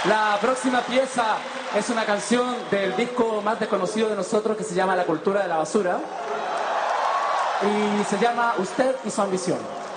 La próxima pieza es una canción del disco más desconocido de nosotros que se llama La cultura de la basura y se llama Usted y su ambición.